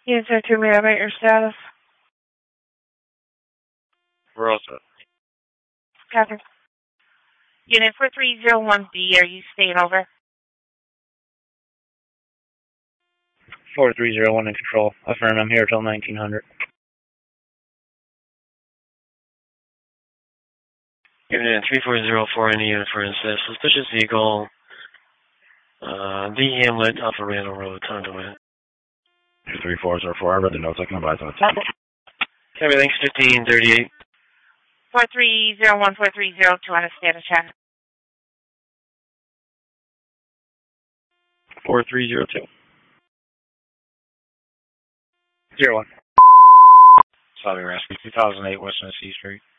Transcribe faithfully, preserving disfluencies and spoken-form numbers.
Unit two, may I have your status? We're all set. Copy. Unit four three zero one B, are you staying over? four three zero one in control. Affirm, I'm here till nineteen hundred. Unit three four zero four, any unit for assist. Suspicious vehicle, uh, the Hamlet, Alpha Randall Road, Conduit. two three four zero four, I read the notes, I can advise on it. Everything's fifteen thirty-eight. four three zero one four three zero two on a status check. four three zero two. Zero one. Saudi Rescue, two thousand eight West Tennessee Street.